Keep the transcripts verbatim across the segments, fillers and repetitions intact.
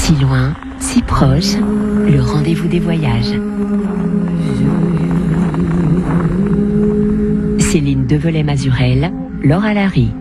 Si loin, si proche, le rendez-vous des voyages. Céline Develay-Mazurel, Laura Larry.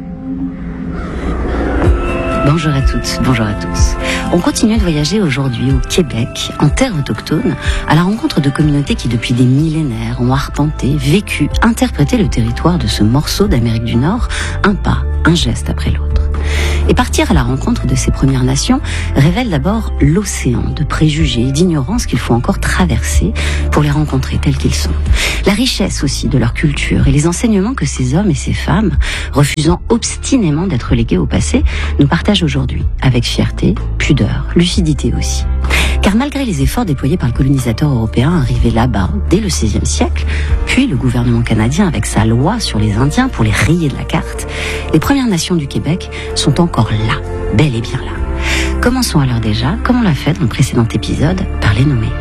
Bonjour à toutes, bonjour à tous. On continue de voyager aujourd'hui au Québec, en terre autochtone, à la rencontre de communautés qui depuis des millénaires ont arpenté, vécu, interprété le territoire de ce morceau d'Amérique du Nord, un pas, un geste après l'autre. Et partir à la rencontre de ces Premières Nations révèle d'abord l'océan de préjugés et d'ignorance qu'il faut encore traverser pour les rencontrer tels qu'ils sont. La richesse aussi de leur culture et les enseignements que ces hommes et ces femmes, refusant obstinément d'être légués au passé, nous partagent aujourd'hui, avec fierté, pudeur, lucidité aussi. Car malgré les efforts déployés par le colonisateur européen arrivé là-bas dès le seizième siècle, puis le gouvernement canadien avec sa loi sur les Indiens pour les rayer de la carte, les Premières Nations du Québec sont encore là, bel et bien là. Commençons alors déjà, comme on l'a fait dans le précédent épisode, par les nommer.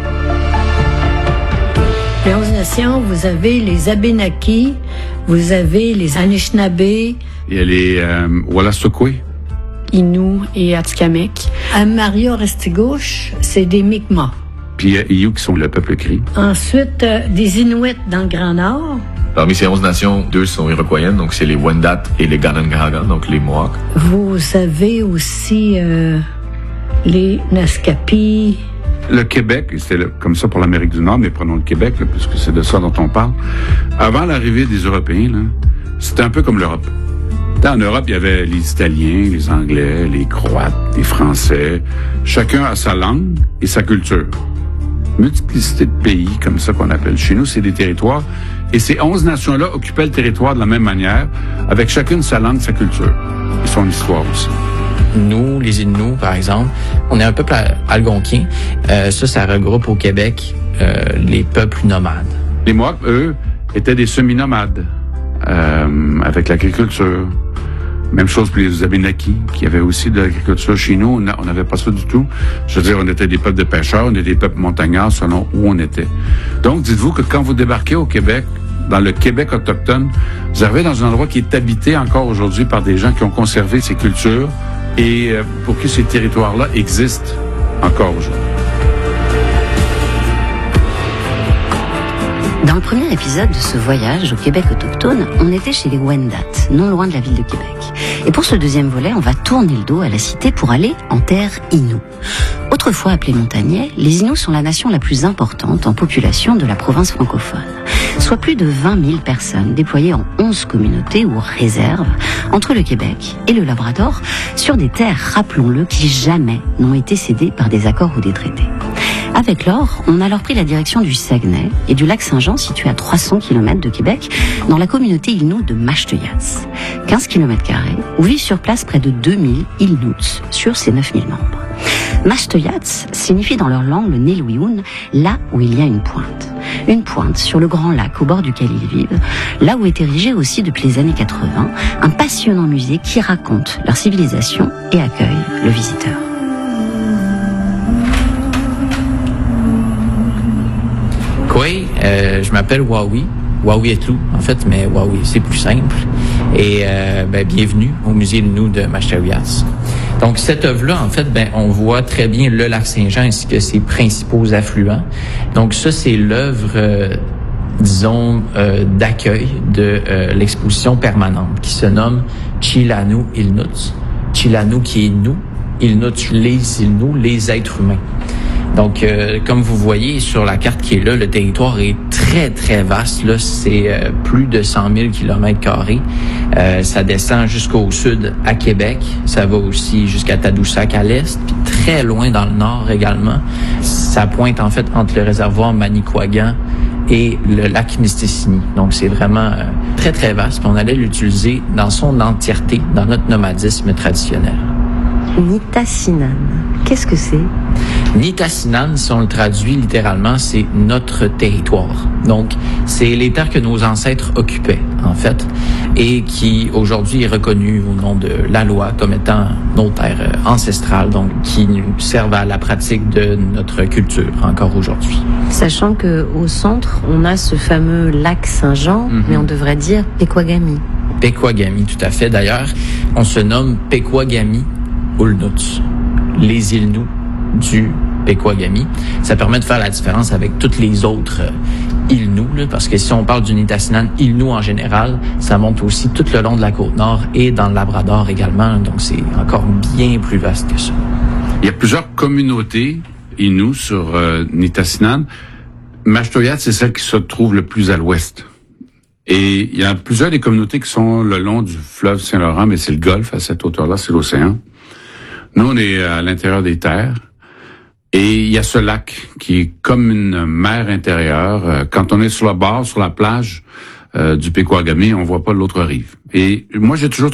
Les onze nations, vous avez les Abénakis, vous avez les Anishinabés. Il y a les euh, Wolastoqey. Innu et Atikamekw. À Mario-Restigouche, c'est des Mi'kmaq. Puis il y a Iyu qui sont le peuple cri. Ensuite, euh, des Inuits dans le Grand Nord. Parmi ces onze nations, deux sont iroquoiennes, donc c'est les Wendat et les Ganangaraga, donc les Mohawks. Vous avez aussi euh, les Naskapi. Le Québec, c'était le, comme ça pour l'Amérique du Nord, mais prenons le Québec, là, puisque c'est de ça dont on parle. Avant l'arrivée des Européens, là, c'était un peu comme l'Europe. En Europe, il y avait les Italiens, les Anglais, les Croates, les Français. Chacun a sa langue et sa culture. Multiplicité de pays, comme ça qu'on appelle. Chez nous, c'est des territoires. Et ces onze nations-là occupaient le territoire de la même manière, avec chacune sa langue, sa culture et son histoire aussi. Nous, les Inuits, par exemple, on est un peuple algonquin. Euh, ça, ça regroupe au Québec euh, les peuples nomades. Les Mohawks, eux, étaient des semi-nomades, euh, avec l'agriculture. Même chose pour les Abénakis, qui avaient aussi de l'agriculture. Chez nous, on n'avait pas ça du tout. Je veux dire, on était des peuples de pêcheurs, on était des peuples montagnards selon où on était. Donc, dites-vous que quand vous débarquez au Québec, dans le Québec autochtone, vous arrivez dans un endroit qui est habité encore aujourd'hui par des gens qui ont conservé ces cultures et pour qui ces territoires-là existent encore aujourd'hui. Dans le premier épisode de ce voyage au Québec autochtone, on était chez les Wendat, non loin de la ville de Québec. Et pour ce deuxième volet, on va tourner le dos à la cité pour aller en terre Innu. Autrefois appelés montagnais, les Inuits sont la nation la plus importante en population de la province francophone. Soit plus de vingt mille personnes déployées en onze communautés ou réserves entre le Québec et le Labrador sur des terres, rappelons-le, qui jamais n'ont été cédées par des accords ou des traités. Avec l'or, on a alors pris la direction du Saguenay et du lac Saint-Jean situé à trois cents kilomètres de Québec dans la communauté Innu de Mashteuiatsi, quinze kilomètres carrés, où vivent sur place près de deux mille Inuits sur ses neuf mille membres. Mashteuiatsi signifie dans leur langue le Nélouioun, là où il y a une pointe. Une pointe sur le grand lac au bord duquel ils vivent, là où est érigé aussi depuis les années quatre-vingts un passionnant musée qui raconte leur civilisation et accueille le visiteur. Kwe, euh, je m'appelle Wawi, Wawi Etlou en fait, mais Wawi c'est plus simple. Et euh, ben, bienvenue au musée Innu de Mashteuiatsi. Donc cette œuvre-là, en fait, ben on voit très bien le lac Saint-Jean ainsi que ses principaux affluents. Donc ça, c'est l'œuvre, euh, disons, euh, d'accueil de euh, l'exposition permanente qui se nomme Chilanu Ilnuts. Chilanu qui est nous, Ilnuts les Inuits, les êtres humains. Donc, euh, comme vous voyez sur la carte qui est là, le territoire est très, très vaste. Là, c'est euh, plus de cent mille kilomètres carrés. Euh, ça descend jusqu'au sud à Québec. Ça va aussi jusqu'à Tadoussac à l'est, puis très loin dans le nord également. Ça pointe en fait entre le réservoir Manicouagan et le lac Mistassini. Donc, c'est vraiment euh, très, très vaste. Puis on allait l'utiliser dans son entièreté dans notre nomadisme traditionnel. Nitassinan, qu'est-ce que c'est? Nitassinan, si on le traduit littéralement, c'est notre territoire. Donc, c'est les terres que nos ancêtres occupaient, en fait, et qui, aujourd'hui, est reconnu au nom de la loi comme étant nos terres ancestrales, donc qui nous servent à la pratique de notre culture encore aujourd'hui. Sachant qu'au centre, on a ce fameux lac Saint-Jean, mm-hmm. mais on devrait dire Pequagami. Pequagami, tout à fait. D'ailleurs, on se nomme Pequagami Ulnuts, les Inuits du Pequagami. Ça permet de faire la différence avec toutes les autres euh, Îles-Nou, là, parce que si on parle du Nitassinan, Île-Nou en général, ça monte aussi tout le long de la Côte-Nord et dans le Labrador également, donc c'est encore bien plus vaste que ça. Il y a plusieurs communautés Innu sur euh, Nitassinan. Mashteuiat, c'est celle qui se trouve le plus à l'ouest. Et il y a plusieurs des communautés qui sont le long du fleuve Saint-Laurent, mais c'est le golfe à cette hauteur-là, c'est l'océan. Nous, on est à l'intérieur des terres. Et il y a ce lac qui est comme une mer intérieure. Quand on est sur le bord, sur la plage euh, du Pequagami, on voit pas l'autre rive. Et moi, j'ai toujours